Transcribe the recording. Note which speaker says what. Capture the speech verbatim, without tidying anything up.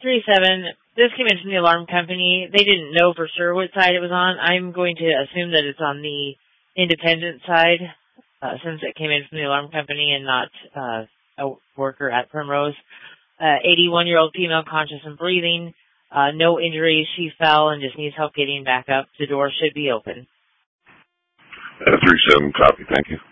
Speaker 1: three seven, this came in from the alarm company. They didn't know for sure what side it was on. I'm going to assume that it's on the independent side, uh, since it came in from the alarm company and not uh, a worker at Primrose. Uh, eighty-one-year-old female, conscious and breathing. Uh, no injuries. She fell and just needs help getting back up. The door should be open.
Speaker 2: Uh, three seven, copy. Thank you.